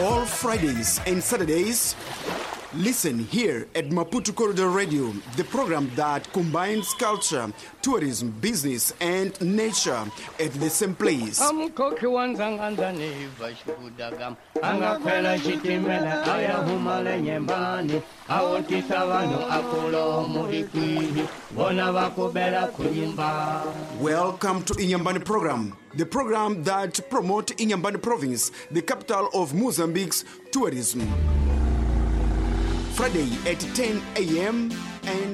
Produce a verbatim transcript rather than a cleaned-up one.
All Fridays and Saturdays, listen here at Maputo Corridor Radio, the program that combines culture, tourism, business, and nature at the same place. Welcome to Inyambani Program, the program that promotes Inyambani Province, the capital of Mozambique's tourism. Friday at ten a.m. and